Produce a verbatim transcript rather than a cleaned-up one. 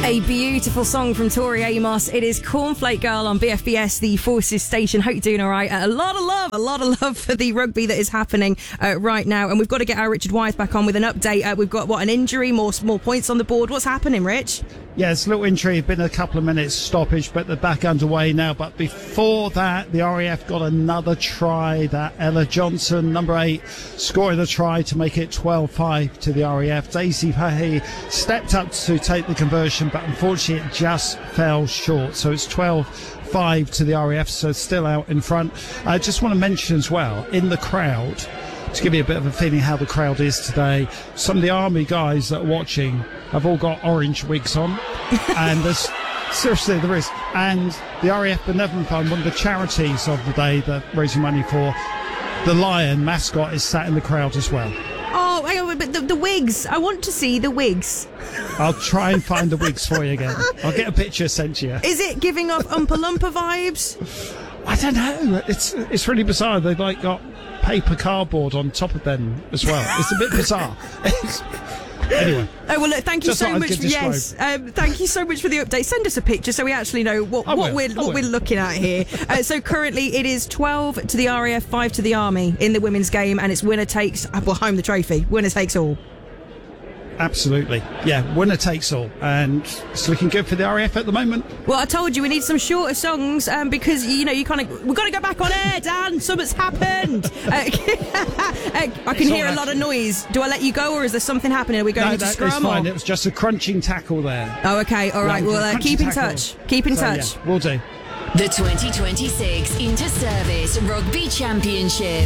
A beautiful song from Tori Amos. It is Cornflake Girl on B F B S, the Forces station. Hope you're doing all right. Uh, a lot of love, a lot of love for the rugby that is happening uh, right now. And we've got to get our Richard Wyeth back on with an update. Uh, we've got, what, an injury, more more points on the board. What's happening, Rich? Yeah, it's a little injury. Been a couple of minutes stoppage, but they're back underway now. But before that, the R A F got another try. That Ella Johnson, number eight, scoring a try to make it twelve five to the R A F. Daisy Fahey stepped up to take the conversion, but unfortunately it just fell short. So it's twelve five to the R A F, so still out in front. I just want to mention as well, in the crowd, to give you a bit of a feeling how the crowd is today, some of the Army guys that are watching have all got orange wigs on. And there's, seriously, there is. And the R A F Benevolent Fund, one of the charities of the day that raising money for, the Lion mascot is sat in the crowd as well. Oh, hang on, but the, the wigs. I want to see the wigs. I'll try and find the wigs for you again. I'll get a picture sent to you. Is it giving off Oompa Loompa vibes? I don't know. It's it's really bizarre. They've like got paper cardboard on top of them as well. It's a bit bizarre. It's, anyway. Oh, well, look, thank you Just so thought I'd much. give this Yes, um, thank you so much for the update. Send us a picture so we actually know what, I what will, we're I what will. we're looking at here. uh, so currently it is twelve to the R A F, five to the Army in the women's game, and it's winner takes. Well, home the trophy. Winner takes all. Absolutely. Yeah, winner takes all. And it's looking good for the R A F at the moment. Well, I told you we need some shorter songs um, because, you know, you kind of... We've got to go back on air, Dan. Something's happened. uh, I can It's hear all a lot of happening. noise. Do I let you go or is there something happening? Are we going No, into that scrum? is fine. Or? It was just a crunching tackle there. Oh, okay. All right. Yeah, Well, uh, crunching keep in tackle. touch. Keep in So, touch. yeah, we'll do. The twenty twenty-six Inter-Service Rugby Championship.